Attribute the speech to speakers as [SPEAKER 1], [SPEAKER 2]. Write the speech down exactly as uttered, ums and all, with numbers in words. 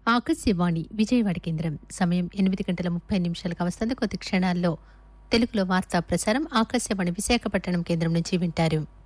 [SPEAKER 1] ఆకాశవాణి విజయవాడ కేంద్రం సమయం ఎనిమిది గంటల ముప్పై నిమిషాలకు వస్తుంది. కొద్ది క్షణాల్లో తెలుగులో వార్తా ప్రసారం ఆకాశవాణి విశాఖపట్నం కేంద్రం నుంచి వింటారు.